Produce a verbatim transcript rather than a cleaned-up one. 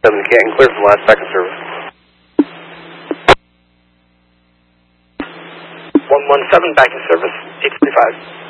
seven Canton, clear from last back in service. one one seven back in service, eight three five.